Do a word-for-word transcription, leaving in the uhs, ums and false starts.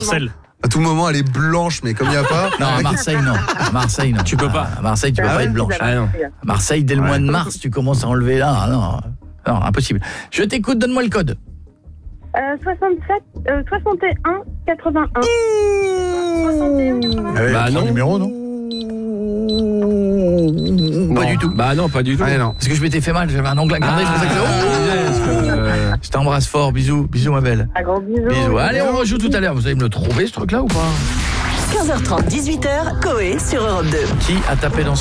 Marseille. À tout moment, elle est blanche, mais comme il n'y a pas... Non, à Marseille, non. À Marseille, non. Tu peux pas. À Marseille, tu peux Ah pas ouais, être blanche. vous avez- Ah non. À Marseille, dès le mois de mars, tu commences à enlever là. Ah, non, non, impossible. Je t'écoute, donne-moi le code. Euh, soixante-sept, euh, soixante et un, quatre-vingt-un. soixante et un, quatre-vingt-un. Ah ouais, Bah prends non. le numéro, non Pas Non. du tout. Bah non, pas du tout. Ah non. Parce que je m'étais fait mal, j'avais un ongle à garder. Ah, c'est pour ça que- est-ce que, euh, Je t'embrasse fort, bisous, bisous ma belle. Un gros bisou. Bisous. Allez, on rejoue tout à l'heure. Vous allez me le trouver ce truc-là ou pas? quinze heures trente, dix-huit heures, Coé sur Europe deux. Qui a tapé dans